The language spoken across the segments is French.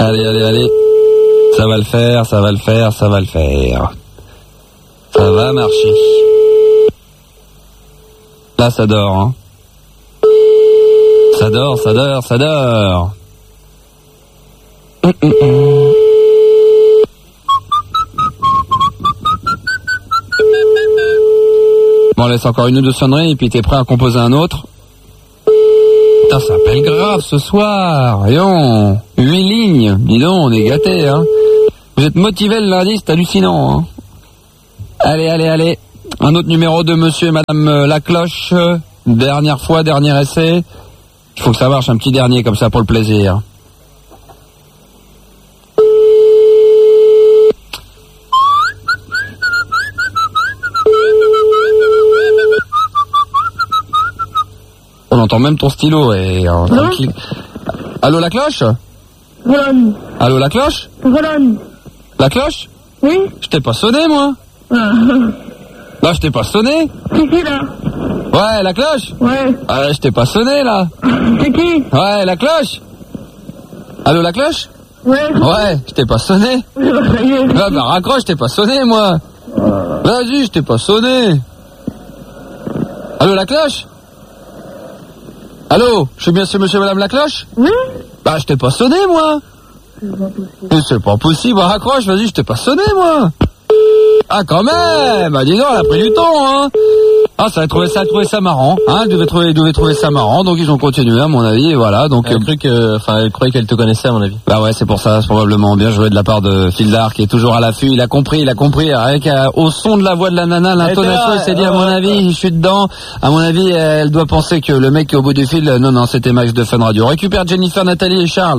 Allez. Ça va le faire. Ça va marcher. Là, ça dort, hein. Ça dort. Bon, on laisse encore une ou deux sonneries et puis t'es prêt à composer un autre. Putain, ça appelle grave ce soir. Voyons, 8 lignes. Dis donc, on est gâtés, hein. Vous êtes motivés le lundi, c'est hallucinant, hein. Allez. Un autre numéro de monsieur et madame Lacloche. Dernière fois, dernier essai. Il faut que ça marche, un petit dernier comme ça pour le plaisir. On entend même ton stylo et tranquille. Allô la cloche? Volonne. Allô la cloche? Volonne. La cloche? Oui. Je t'ai pas sonné moi. Là je t'ai pas sonné. C'est qui là? Ouais la cloche? Ouais. Je t'ai pas sonné là. C'est qui? Ouais la cloche? Allô la cloche? Ouais. Ouais, je t'ai pas sonné. Bah raccroche, je t'ai pas sonné moi. Vas-y, je t'ai pas sonné. Allô la cloche? Allô, je suis bien chez monsieur et madame Lacloche? Oui. Bah, je t'ai pas sonné, moi. C'est pas possible, raccroche, vas-y, je t'ai pas sonné, moi. Ah, quand même. Bah, dis donc, elle a pris du temps, hein. Ah, ça a trouvé ça marrant, hein. Elle devait trouver ça marrant, donc ils ont continué, à mon avis, et voilà, donc. Elle croyait qu'elle te connaissait, à mon avis. Bah ouais, c'est pour ça, c'est probablement bien joué de la part de Fildar, qui est toujours à l'affût, il a compris, avec, au son de la voix de la nana, l'intonation, il s'est dit, à mon avis, je suis dedans, à mon avis, elle doit penser que le mec qui est au bout du fil, non, c'était Max de Fun Radio. On récupère Jennifer, Nathalie et Charles.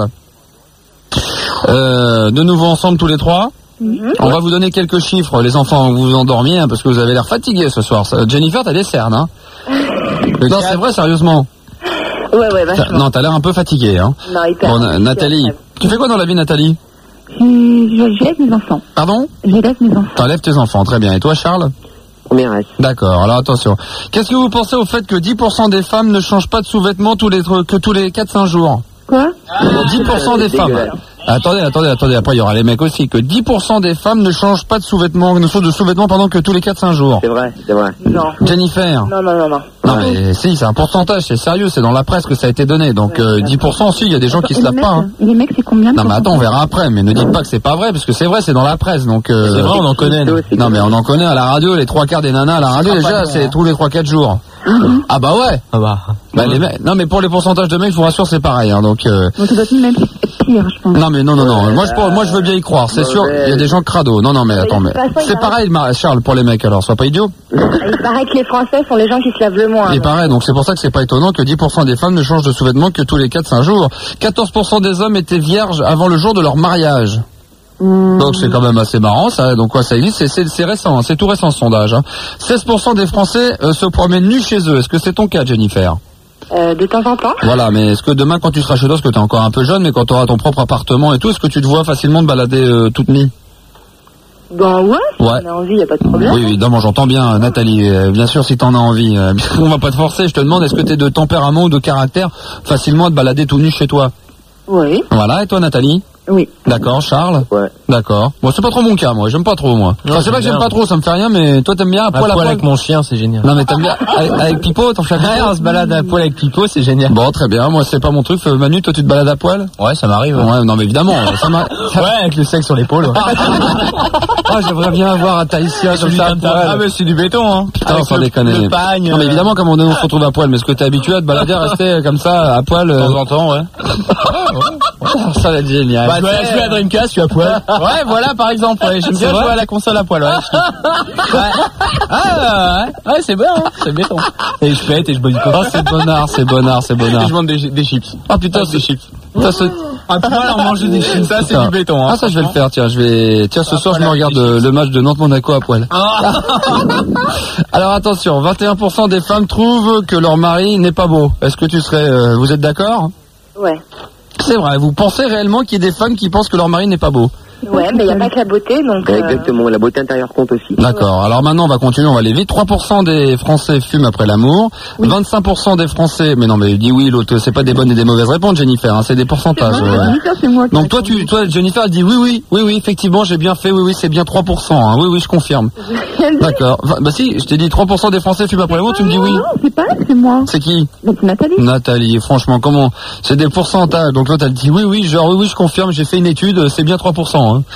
De nouveau ensemble tous les trois. On va vous donner quelques chiffres, les enfants, vous vous endormiez, hein, parce que vous avez l'air fatigués ce soir. Jennifer, t'as des cernes, hein? Non, c'est vrai, sérieusement. Ouais, vachement. Non, t'as l'air un peu fatigué, hein? Non, hyper. Bon, Nathalie, tu fais quoi dans la vie, Nathalie? J'élève mes enfants. Pardon? J'élève mes enfants. T'enlèves tes enfants, très bien. Et toi, Charles? Première S. D'accord, alors attention. Qu'est-ce que vous pensez au fait que 10% des femmes ne changent pas de sous-vêtements tous les 4-5 jours? Quoi? 10% des femmes. Attendez, après il y aura les mecs aussi, que 10% des femmes ne changent pas de sous-vêtements, que tous les 4-5 jours. C'est vrai. Non. Jennifer. Non. Non mais si, c'est un pourcentage, c'est sérieux, c'est dans la presse que ça a été donné, donc 10% si, il y a des gens qui se lavent pas. Hein. Et les mecs, c'est combien? Non mais attends, on verra après, mais ne dites pas que c'est pas vrai, parce que c'est vrai, c'est dans la presse, donc... C'est vrai, on en connaît. Non mais on en connaît à la radio, les 3/4 des nanas à la radio, déjà, c'est tous les 3-4 jours. Ah bah ouais. Bah, les mecs, non mais pour les pourcentages de mecs, je vous rassure, c'est pareil, hein, donc... Donc ça doit être même pire, je pense. Non mais non. Moi je veux bien y croire, c'est sûr, il y a des gens crado. Non mais attends, mais c'est pareil Charles pour les mecs alors, sois pas idiot. Il paraît que les Français sont les gens qui se lavent le moins. Il paraît, donc c'est pour ça que c'est pas étonnant que 10% des femmes ne changent de sous-vêtements que tous les 4-5 jours. 14% des hommes étaient vierges avant le jour de leur mariage. Donc c'est quand même assez marrant ça, donc quoi ça existe, c'est récent, c'est tout récent ce sondage. 16% des Français se promènent nus chez eux, est-ce que c'est ton cas Jennifer? De temps en temps. Voilà, mais est-ce que demain quand tu seras chez toi, parce que t'es encore un peu jeune, mais quand tu auras ton propre appartement et tout, est-ce que tu te vois facilement te balader toute nue? Ben ouais, si on a envie, y a pas de problème. Oui, évidemment, j'entends bien, Nathalie, bien sûr si t'en as envie. On va pas te forcer, je te demande, est-ce que t'es de tempérament ou de caractère facilement à te balader tout nu chez toi? Oui. Voilà, et toi Nathalie? Oui. D'accord, Charles? Ouais. D'accord. Bon, c'est pas trop mon cas, moi, j'aime pas trop, moi. Enfin, c'est pas que j'aime pas trop, ça me fait rien, mais toi t'aimes bien à poil avec mon chien, c'est génial. Non mais t'aimes bien avec Pipo, ton chien? Ouais, on se balade à poil avec Pipo, c'est génial. Bon, très bien, moi c'est pas mon truc. Manu, toi tu te balades à poil? Ouais, ça m'arrive. Ouais, non mais évidemment, ça m'arrive. Ouais, avec le sexe sur l'épaule. Ouais. Ah, j'aimerais bien avoir un Tahitien comme ça à poil. Ah mais c'est du béton, hein. Putain, sans déconner. Le pagne. Non mais évidemment, comme on se retrouve à poil, mais est-ce que t'es habitué à te balader, à rester comme ça, à poil? De temps en temps, ouais. Ça va être génial. Bah, je suis à Dreamcast, je suis à poil. Ouais, voilà, par exemple, ouais. J'aime bien jouer à la console à poil, ouais. Ouais, c'est bon, hein. C'est béton. Et je pète et je bois du coca. Oh, c'est bonnard. Et je vends des chips. Ah putain, des chips. À poil, on mange des chips. Ça, c'est du béton, hein. Ah, ça, je vais le faire, tiens, ce soir, je me regarde le match de Nantes-Monaco à poil. Alors, attention, 21% des femmes trouvent que leur mari n'est pas beau. Est-ce que vous êtes d'accord? Ouais. C'est vrai, vous pensez réellement qu'il y a des femmes qui pensent que leur mari n'est pas beau? Ouais, mais il n'y a pas que la beauté, donc... Exactement, la beauté intérieure compte aussi. D'accord, alors maintenant on va continuer, on va aller vite. 3% des Français fument après l'amour, 25% des Français... Mais non, mais il dit oui, l'autre, c'est pas des bonnes et des mauvaises réponses, Jennifer, hein, c'est des pourcentages. C'est moi donc toi, Jennifer, elle dit oui, effectivement, j'ai bien fait, oui, c'est bien 3%, hein, oui, je confirme. D'accord, bah si, je t'ai dit 3% des Français fument après l'amour, tu me dis oui. Non, c'est pas, c'est moi. C'est qui? C'est Nathalie. Nathalie, franchement, comment? C'est des pourcentages, donc l'autre elle dit oui, je confirme, j'ai fait une étude, c'est bien 3%. Hein.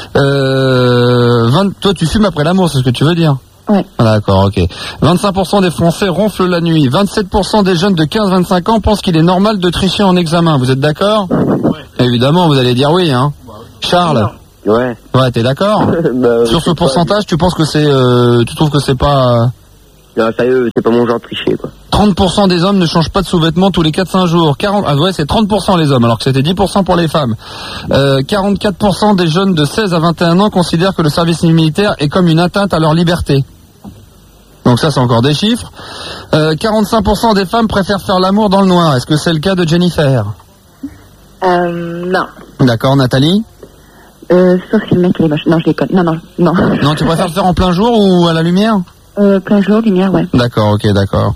Toi, tu fumes après l'amour, c'est ce que tu veux dire? Ouais. D'accord, ok. 25% des Français ronflent la nuit. 27% des jeunes de 15-25 ans pensent qu'il est normal de tricher en examen. Vous êtes d'accord? Ouais. Évidemment, vous allez dire oui, hein. Charles? Ouais. Ouais, t'es d'accord? Sur ce pourcentage, tu penses que c'est... tu trouves que c'est pas... Non, sérieux, c'est pas mon genre de tricher, quoi. 30% des hommes ne changent pas de sous-vêtements tous les 4-5 jours. C'est 30% les hommes, alors que c'était 10% pour les femmes. 44% des jeunes de 16 à 21 ans considèrent que le service militaire est comme une atteinte à leur liberté. Donc ça, c'est encore des chiffres. 45% des femmes préfèrent faire l'amour dans le noir. Est-ce que c'est le cas de Jennifer? Non. D'accord, Nathalie? Sauf si le mec il est moche. Non, je déconne. Non. Non, tu préfères le faire en plein jour ou à la lumière? Plein jour, lumière, ouais. D'accord, ok, d'accord.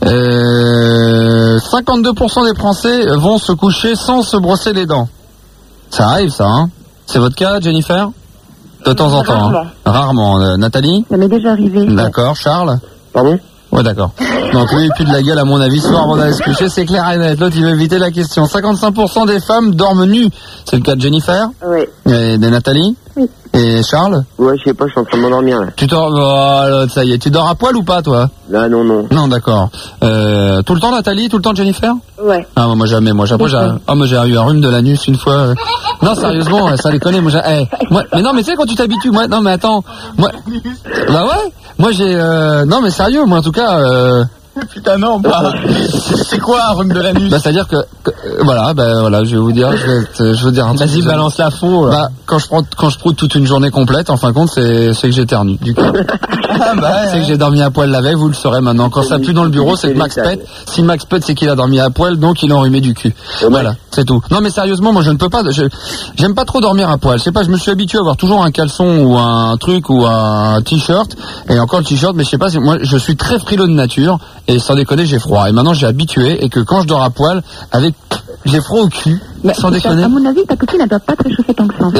52% des Français vont se coucher sans se brosser les dents. Ça arrive, ça, hein? C'est votre cas, Jennifer? De temps en temps. Hein. Rarement. Nathalie? Ça m'est déjà arrivé. D'accord, ouais. Charles? Pardon? Ouais, d'accord. Donc lui, il pue de la gueule, à mon avis, soir avant d'aller se coucher, c'est clair et net. L'autre, il veut éviter la question. 55% des femmes dorment nues. C'est le cas de Jennifer? Oui. Et de Nathalie? Oui. Et Charles? Ouais, je sais pas, je suis en train de m'endormir, là. Tu dors... Oh, ça y est. Tu dors à poil ou pas, toi? Là, non. Non, d'accord. Tout le temps, Nathalie? Tout le temps, Jennifer? Ouais. Ah, moi, jamais. Moi, j'ai eu un rhume de l'anus une fois. Non, sérieusement, ça déconne. Moi, mais non, mais tu sais, quand tu t'habitues, moi, non, mais attends. Moi, bah ouais. Moi, j'ai, non, mais sérieux, moi, en tout cas, Putain, non, bah, c'est quoi un rhume de l'anus? Bah, c'est-à-dire que voilà, je vais vous dire, je veux dire un truc. Vas-y, balance la faux. Bah, quand je proute toute une journée complète, en fin de compte, c'est que j'éternue, du coup. C'est que j'ai dormi à poil la veille, vous le saurez maintenant. Quand ça pue dans le bureau, c'est que Max pète. Si Max pète, c'est qu'il a dormi à poil, donc il est enrhumé du cul. Voilà, c'est tout. Non, mais sérieusement, moi, je ne peux pas, j'aime pas trop dormir à poil. Je sais pas, je me suis habitué à avoir toujours un caleçon ou un truc ou un t-shirt, et encore le t-shirt, mais je sais pas, moi, je suis très frileux de nature. Et sans déconner, j'ai froid. Et maintenant, j'ai habitué, et que quand je dors à poil, j'ai froid au cul. Mais sans déconner. À mon avis, ta copine, elle doit pas te réchauffer tant que ça.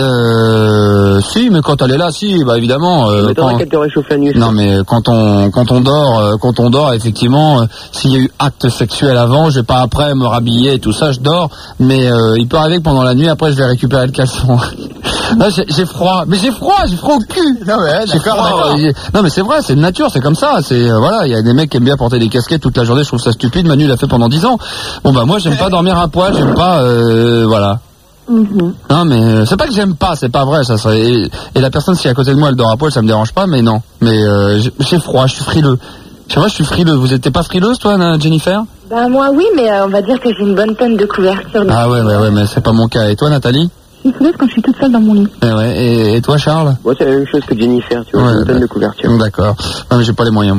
Si, mais quand elle est là, si, bah évidemment. Qu'elle te réchauffe la nuit. Non, mais quand on dort, effectivement, s'il y a eu acte sexuel avant, je vais pas après me rhabiller et tout ça, je dors. Mais il peut arriver que pendant la nuit, après, je vais récupérer le caleçon. Là, j'ai froid. Mais j'ai froid au cul. Non, mais d'accord. Non, mais c'est vrai, c'est de nature, c'est comme ça. C'est voilà, il y a des mecs qui aiment bien porter des casquettes toute la journée. Je trouve ça stupide. Manu l'a fait pendant 10 ans. Bon bah moi, j'aime pas dormir à poil. J'aime pas, voilà. Non, mais c'est pas que j'aime pas, c'est pas vrai. Ça serait et la personne si à côté de moi elle dort à poil, ça me dérange pas. Mais non. Mais j'ai froid. Je suis frileux. C'est vrai, je suis frileux. Vous étiez pas frileuse, toi, Jennifer? Bah moi oui, mais on va dire que j'ai une bonne tonne de couverture. Ah ouais, mais c'est pas mon cas. Et toi, Nathalie? Je suis frileuse quand je suis toute seule dans mon lit. Et toi, Charles? Moi, c'est la même chose que Jennifer, tu vois, une tonne de couverture. D'accord. Non, mais j'ai pas les moyens.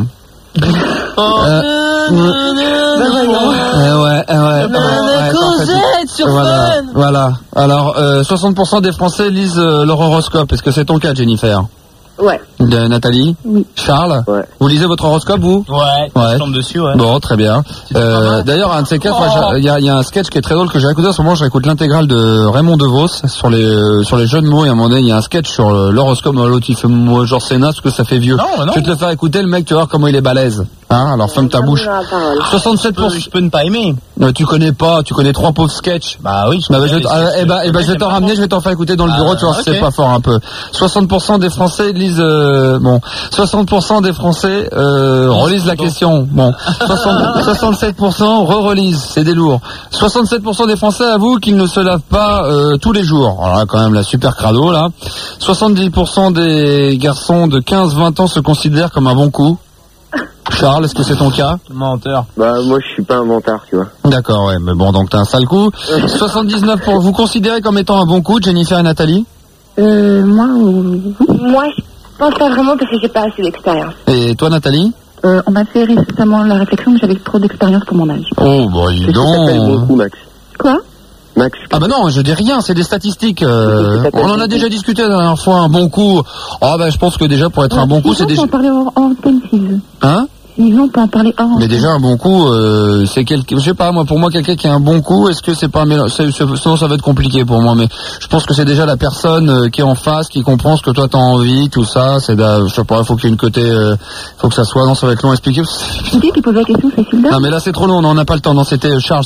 Voilà. Alors, 60% des Français lisent leur horoscope. Est-ce que c'est ton cas, Jennifer? Ouais. Nathalie? Oui. Charles? Ouais. Vous lisez votre horoscope, vous? Ouais. Je tombe dessus, ouais. Bon, très bien. D'ailleurs, un de ces quatre, il y a un sketch qui est très drôle que j'ai écouté en ce moment. Je réécoute l'intégrale de Raymond DeVos sur les jeux de mots. Et à un moment donné, il y a un sketch sur l'horoscope. L'autre, il fait genre Sénat, parce que ça fait vieux. Non. Je vais te le faire écouter, le mec, tu vas voir comment il est balèze. Hein, alors ferme ta bouche. 67%. Je peux ne pas aimer. Tu connais 3 pauvres sketchs. Bah oui. Je vais t'en ramener, je vais t'en faire écouter dans le bureau, tu vois, c'est pas fort un peu. 60% des Français lisent 60% des Français relisent la question. Bon, 67% relisent, c'est des lourds. 67% des Français avouent qu'ils ne se lavent pas tous les jours. Alors là, quand même la super crado là. 70% des garçons de 15-20 ans se considèrent comme un bon coup. Charles, est-ce que c'est ton cas? Menteur. Bah moi je suis pas un mentard, tu vois. D'accord, ouais, mais bon, donc t'as un sale coup. 79 pour vous considérez comme étant un bon coup, Jennifer et Nathalie? Moi, je pense pas vraiment parce que j'ai pas assez d'expérience. Et toi, Nathalie? On m'a fait récemment la réflexion que j'avais trop d'expérience pour mon âge. Oh, bah, dis donc. Ça s'appelle bon coup, Max. Quoi? Max. Ah bah non, je dis rien, c'est des statistiques. On en a déjà discuté la dernière fois, un bon coup. Ah bah je pense que déjà pour être un bon coup, c'est déjà... On peut en parler en thème, s'il veut. Hein? Sinon, on peut en parler hors. Mais déjà un bon coup, c'est quelqu'un, je sais pas moi, pour moi quelqu'un qui a un bon coup, est-ce que c'est pas un mélange, sinon ça va être compliqué pour moi, mais je pense que c'est déjà la personne qui est en face, qui comprend ce que toi t'as envie, tout ça, je sais pas, faut qu'il y ait une côté, faut que ça soit, non ça va être long à expliquer. C'est qui pose la question, c'est Hilda? Non mais là c'est trop long, on n'a pas le temps, non c'était Charles.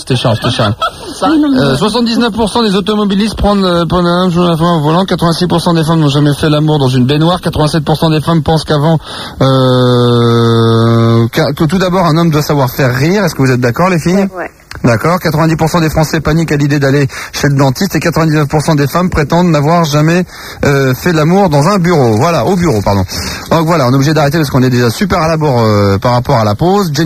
79% des automobilistes prennent un volant, 86% des femmes n'ont jamais fait l'amour dans une baignoire, 87% des femmes pensent qu'avant que tout d'abord un homme doit savoir faire rire. Est-ce que vous êtes d'accord les filles? Ouais. D'accord. 90% des Français paniquent à l'idée d'aller chez le dentiste et 99% des femmes prétendent n'avoir jamais fait l'amour dans un bureau. Voilà, au bureau, pardon. Donc voilà, on est obligé d'arrêter parce qu'on est déjà super à la bourre par rapport à la pause.